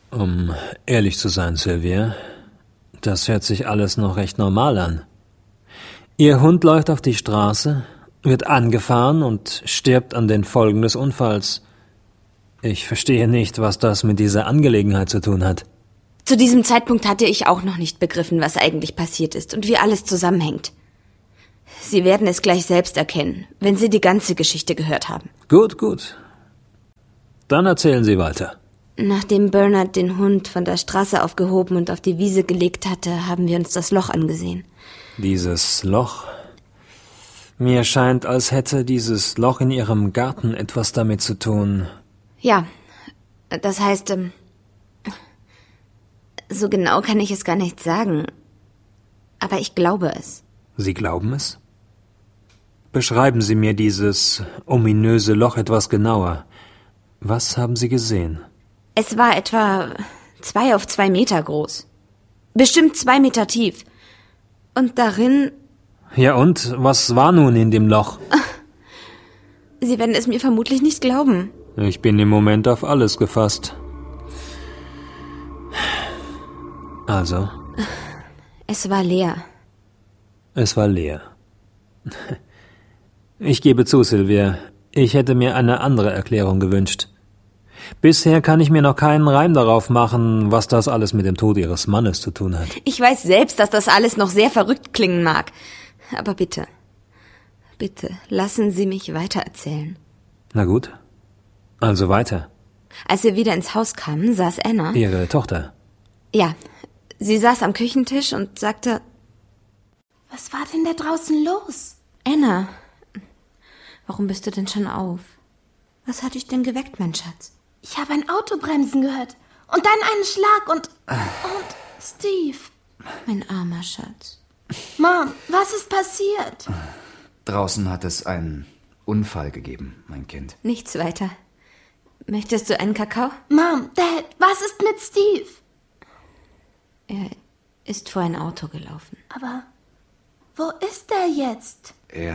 Um ehrlich zu sein, Sylvia, das hört sich alles noch recht normal an. Ihr Hund läuft auf die Straße, wird angefahren und stirbt an den Folgen des Unfalls. Ich verstehe nicht, was das mit dieser Angelegenheit zu tun hat. Zu diesem Zeitpunkt hatte ich auch noch nicht begriffen, was eigentlich passiert ist und wie alles zusammenhängt. Sie werden es gleich selbst erkennen, wenn Sie die ganze Geschichte gehört haben. Gut. Dann erzählen Sie weiter. Nachdem Bernard den Hund von der Straße aufgehoben und auf die Wiese gelegt hatte, haben wir uns das Loch angesehen. Dieses Loch? Mir scheint, als hätte dieses Loch in Ihrem Garten etwas damit zu tun. Ja, das heißt, so genau kann ich es gar nicht sagen. Aber ich glaube es. Sie glauben es? Beschreiben Sie mir dieses ominöse Loch etwas genauer. Was haben Sie gesehen? Es war etwa 2 auf 2 Meter groß. Bestimmt 2 Meter tief. Und darin... Ja und? Was war nun in dem Loch? Sie werden es mir vermutlich nicht glauben. Ich bin im Moment auf alles gefasst. Also? Es war leer. Es war leer. Ich gebe zu, Sylvia, ich hätte mir eine andere Erklärung gewünscht. Bisher kann ich mir noch keinen Reim darauf machen, was das alles mit dem Tod Ihres Mannes zu tun hat. Ich weiß selbst, dass das alles noch sehr verrückt klingen mag. Aber bitte, lassen Sie mich weitererzählen. Na gut, also weiter. Als wir wieder ins Haus kamen, saß Anna... Ihre Tochter? Ja, sie saß am Küchentisch und sagte... Was war denn da draußen los? Anna, warum bist du denn schon auf? Was hat dich denn geweckt, mein Schatz? Ich habe ein Auto bremsen gehört. Und dann einen Schlag und Steve. Mein armer Schatz. Mom, was ist passiert? Draußen hat es einen Unfall gegeben, mein Kind. Nichts weiter. Möchtest du einen Kakao? Mom, Dad, was ist mit Steve? Er ist vor ein Auto gelaufen. Aber wo ist er jetzt?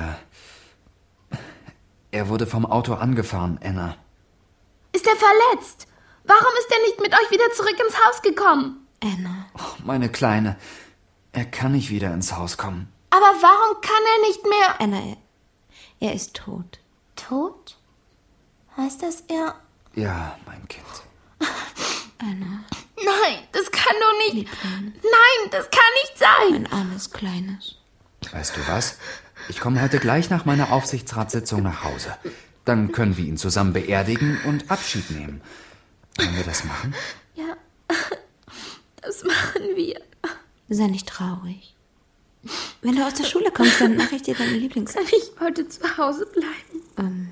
Er wurde vom Auto angefahren, Anna. Ist er verletzt? Warum ist er nicht mit euch wieder zurück ins Haus gekommen? Anna. Oh, meine Kleine. Er kann nicht wieder ins Haus kommen. Aber warum kann er nicht mehr... Anna, er ist tot. Tot? Heißt das er... Ja, mein Kind. Anna. Nein, das kann doch nicht... Liebling. Nein, das kann nicht sein. Mein armes Kleines. Weißt du was? Ich komme heute gleich nach meiner Aufsichtsratssitzung nach Hause. Dann können wir ihn zusammen beerdigen und Abschied nehmen. Wollen wir das machen? Ja, das machen wir. Sei nicht traurig. Wenn du aus der Schule kommst, dann mache ich dir deine Lieblings... Kann ich heute zu Hause bleiben?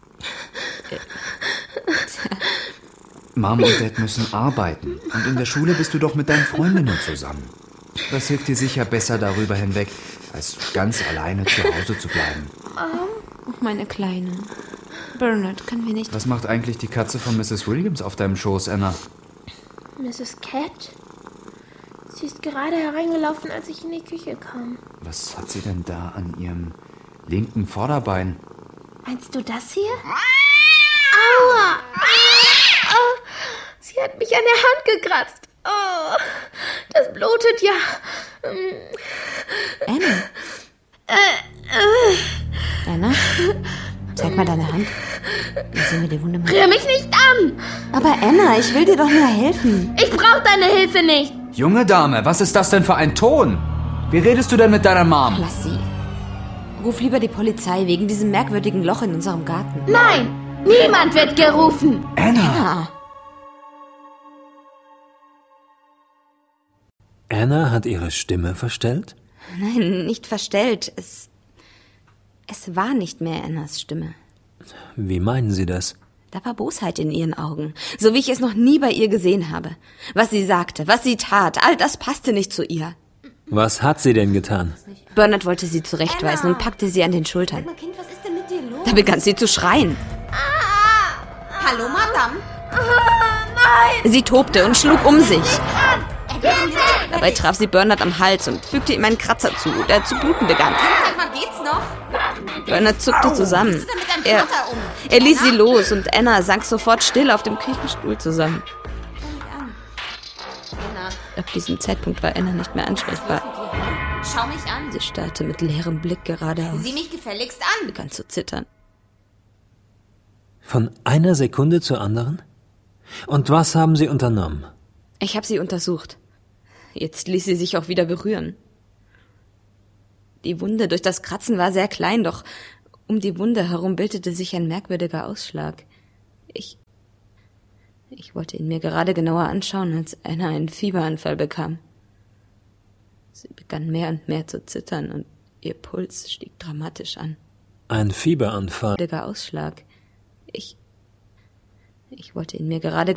Mom und Dad müssen arbeiten. Und in der Schule bist du doch mit deinen Freundinnen zusammen. Das hilft dir sicher besser darüber hinweg, als ganz alleine zu Hause zu bleiben. Ach, meine Kleine. Bernard, können wir nicht... Was macht eigentlich die Katze von Mrs. Williams auf deinem Schoß, Anna? Mrs. Cat? Sie ist gerade hereingelaufen, als ich in die Küche kam. Was hat sie denn da an ihrem linken Vorderbein? Meinst du das hier? Aua! Sie hat mich an der Hand gekratzt. Oh, das blutet ja. Anna? Anna? Zeig mal deine Hand. Ich sehe mir die Wunde mal. Rühr mich nicht an! Aber Anna, ich will dir doch nur helfen. Ich brauche deine Hilfe nicht. Junge Dame, was ist das denn für ein Ton? Wie redest du denn mit deiner Mom? Lass sie. Ruf lieber die Polizei wegen diesem merkwürdigen Loch in unserem Garten. Nein, niemand wird gerufen. Anna! Anna hat ihre Stimme verstellt? Nein, nicht verstellt. Es war nicht mehr Annas Stimme. Wie meinen Sie das? Da war Bosheit in ihren Augen, so wie ich es noch nie bei ihr gesehen habe. Was sie sagte, was sie tat, all das passte nicht zu ihr. Was hat sie denn getan? Bernard wollte sie zurechtweisen und packte sie an den Schultern. Kind, was ist denn mit dir los? Da begann sie zu schreien. Hallo, Madame. Nein! Sie tobte und schlug um sich. Dabei traf sie Bernard am Hals und fügte ihm einen Kratzer zu, der zu bluten begann. Sag mal, geht's noch? Bernard zuckte zusammen. Er ließ sie los und Anna sank sofort still auf dem Küchenstuhl zusammen. Ab diesem Zeitpunkt war Anna nicht mehr ansprechbar. Schau mich an. Sie starrte mit leerem Blick geradeaus. Sieh mich gefälligst an. Begann zu zittern. Von einer Sekunde zur anderen? Und was haben Sie unternommen? Ich habe sie untersucht. Jetzt ließ sie sich auch wieder berühren. Die Wunde durch das Kratzen war sehr klein, doch um die Wunde herum bildete sich ein merkwürdiger Ausschlag. Ich wollte ihn mir gerade genauer anschauen, als Anna einen Fieberanfall bekam. Sie begann mehr und mehr zu zittern und ihr Puls stieg dramatisch an. Ein Fieberanfall. Ausschlag. Ich wollte ihn mir gerade